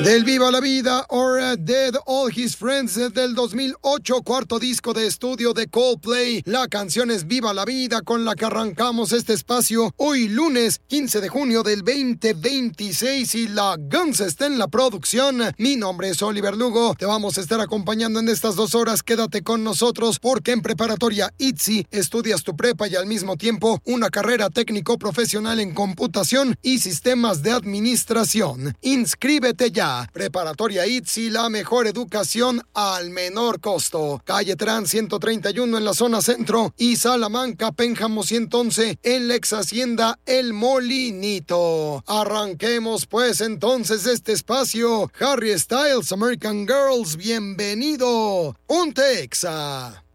Del Viva la Vida or Dead All His Friends del 2008, cuarto disco de estudio de Coldplay. La canción es Viva la Vida, con la que arrancamos este espacio hoy lunes 15 de junio del 2026, y la Guns está en la producción. Mi nombre es Oliver Lugo, te vamos a estar acompañando en estas 2 horas. Quédate con nosotros porque en Preparatoria ITZY estudias tu prepa y al mismo tiempo una carrera técnico profesional en computación y sistemas de administración. Inscríbete ya. Preparatoria ITZY, la mejor educación al menor costo. Calle Terán 131 en la zona centro y Salamanca Pénjamo 111 en la ex hacienda El Molinito. Arranquemos pues entonces este espacio. Harry Styles, American Girls, bienvenido. Un Texa.